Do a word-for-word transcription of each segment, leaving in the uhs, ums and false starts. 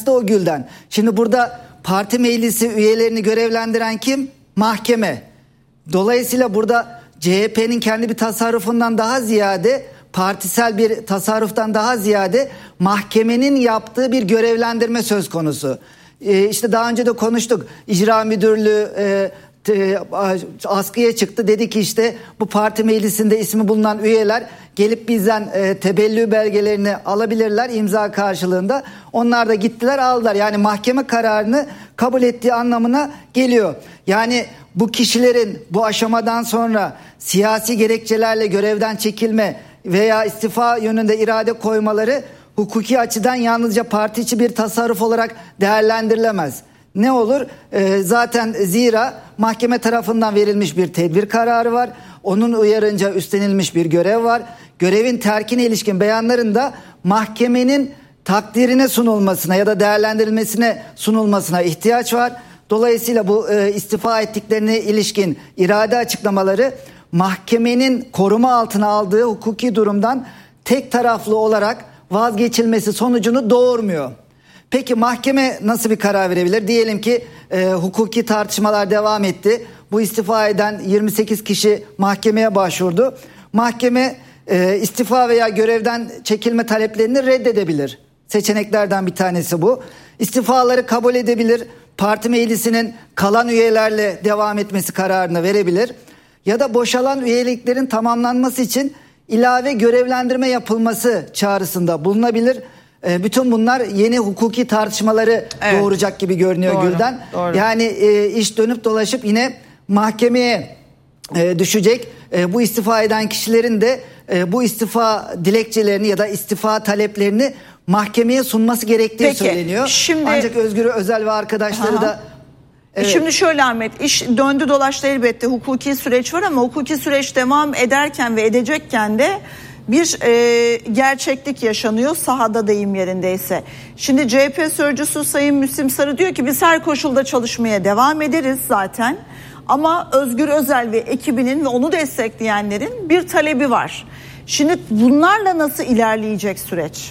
de o Gülden. Şimdi burada parti meclisi üyelerini görevlendiren kim? Mahkeme. Dolayısıyla burada C H P'nin kendi bir tasarrufundan daha ziyade, partisel bir tasarruftan daha ziyade mahkemenin yaptığı bir görevlendirme söz konusu. Ee, işte daha önce de konuştuk. İcra Müdürlüğü e, te, askıya çıktı. Dedi ki işte bu parti meclisinde ismi bulunan üyeler gelip bizden e, tebellü belgelerini alabilirler imza karşılığında. Onlar da gittiler aldılar. Yani mahkeme kararını kabul ettiği anlamına geliyor. Yani bu kişilerin bu aşamadan sonra siyasi gerekçelerle görevden çekilme veya istifa yönünde irade koymaları hukuki açıdan yalnızca parti içi bir tasarruf olarak değerlendirilemez. Ne olur? Ee, zaten zira mahkeme tarafından verilmiş bir tedbir kararı var. Onun uyarınca üstlenilmiş bir görev var. Görevin terkine ilişkin beyanların da mahkemenin takdirine sunulmasına ya da değerlendirilmesine sunulmasına ihtiyaç var. Dolayısıyla bu e, istifa ettiklerine ilişkin irade açıklamaları mahkemenin koruma altına aldığı hukuki durumdan tek taraflı olarak vazgeçilmesi sonucunu doğurmuyor. Peki mahkeme nasıl bir karar verebilir? Diyelim ki e, hukuki tartışmalar devam etti. Bu istifa eden yirmi sekiz kişi mahkemeye başvurdu. Mahkeme e, istifa veya görevden çekilme taleplerini reddedebilir. Seçeneklerden bir tanesi bu. İstifaları kabul edebilir. Parti meclisinin kalan üyelerle devam etmesi kararını verebilir. Ya da boşalan üyeliklerin tamamlanması için ilave görevlendirme yapılması çağrısında bulunabilir. E, bütün bunlar yeni hukuki tartışmaları evet. doğuracak gibi görünüyor doğru, Gülden. Doğru. Yani e, iş dönüp dolaşıp yine mahkemeye e, düşecek. E, bu istifa eden kişilerin de e, bu istifa dilekçelerini ya da istifa taleplerini mahkemeye sunması gerektiği Peki, söyleniyor. Şimdi... Ancak Özgür Özel ve arkadaşları Aha. da Evet. Şimdi şöyle Ahmet, iş döndü dolaştı, elbette hukuki süreç var ama hukuki süreç devam ederken ve edecekken de bir e, gerçeklik yaşanıyor sahada deyim yerindeyse. Şimdi C H P sözcüsü Sayın Müslim Sarı diyor ki biz her koşulda çalışmaya devam ederiz zaten ama Özgür Özel ve ekibinin ve onu destekleyenlerin bir talebi var. Şimdi bunlarla nasıl ilerleyecek süreç?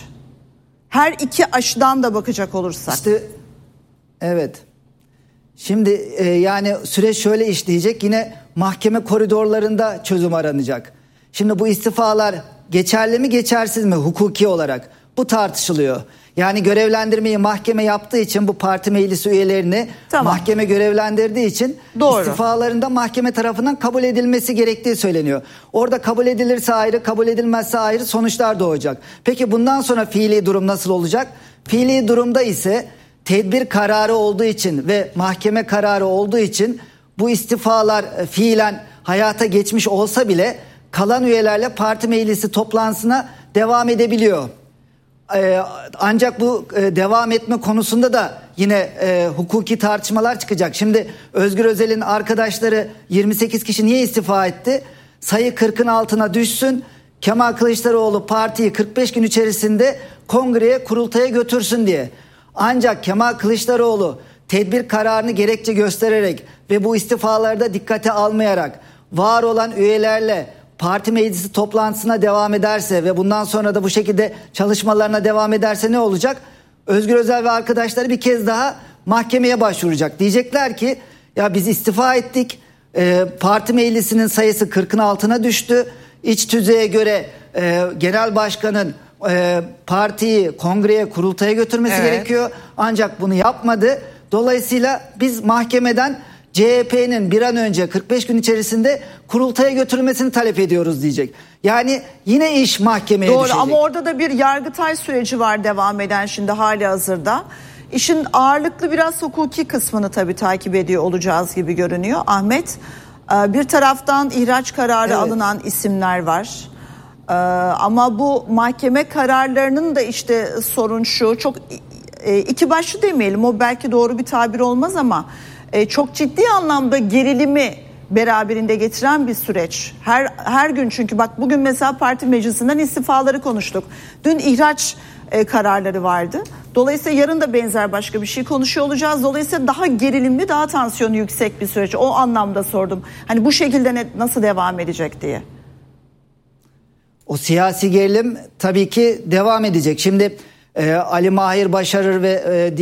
Her iki açıdan da bakacak olursak. İşte evet. Şimdi e, yani süreç şöyle işleyecek, yine mahkeme koridorlarında çözüm aranacak. Şimdi bu istifalar geçerli mi geçersiz mi hukuki olarak bu tartışılıyor. Yani görevlendirmeyi mahkeme yaptığı için bu parti meclisi üyelerini tamam. mahkeme görevlendirdiği için Doğru. istifalarında mahkeme tarafından kabul edilmesi gerektiği söyleniyor. Orada kabul edilirse ayrı, kabul edilmezse ayrı sonuçlar doğacak. Peki bundan sonra fiili durum nasıl olacak? Fiili durumda ise tedbir kararı olduğu için ve mahkeme kararı olduğu için bu istifalar fiilen hayata geçmiş olsa bile kalan üyelerle parti meclisi toplantısına devam edebiliyor. Ee, ancak bu e, devam etme konusunda da yine e, hukuki tartışmalar çıkacak. Şimdi Özgür Özel'in arkadaşları yirmi sekiz kişi niye istifa etti? Sayı kırkın altına düşsün. Kemal Kılıçdaroğlu partiyi kırk beş gün içerisinde kongreye, kurultaya götürsün diye. Ancak Kemal Kılıçdaroğlu tedbir kararını gerekçe göstererek ve bu istifaları da dikkate almayarak var olan üyelerle parti meclisi toplantısına devam ederse ve bundan sonra da bu şekilde çalışmalarına devam ederse ne olacak? Özgür Özel ve arkadaşları bir kez daha mahkemeye başvuracak. Diyecekler ki ya biz istifa ettik, e, parti meclisinin sayısı kırkın altına düştü. İç tüzüğe göre e, genel başkanın e, partiyi kongreye, kurultaya götürmesi evet. gerekiyor. Ancak bunu yapmadı. Dolayısıyla biz mahkemeden C H P'nin bir an önce kırk beş gün içerisinde kurultaya götürülmesini talep ediyoruz diyecek. Yani yine iş mahkemeye Doğru, düşecek. Ama orada da bir yargıtay süreci var devam eden şimdi hali hazırda. İşin ağırlıklı biraz hukuki kısmını tabii takip ediyor olacağız gibi görünüyor. Ahmet, bir taraftan ihraç kararı evet. alınan isimler var. Ama bu mahkeme kararlarının da işte sorun şu, çok iki başlı demeyelim, o belki doğru bir tabir olmaz ama çok ciddi anlamda gerilimi beraberinde getiren bir süreç. Her her gün, çünkü bak bugün mesela parti meclisinden istifaları konuştuk. Dün ihraç e, kararları vardı. Dolayısıyla yarın da benzer başka bir şey konuşuyor olacağız. Dolayısıyla daha gerilimli, daha tansiyonu yüksek bir süreç. O anlamda sordum. Hani bu şekilde ne, nasıl devam edecek diye. O siyasi gerilim tabii ki devam edecek. Şimdi e, Ali Mahir Başarır ve e,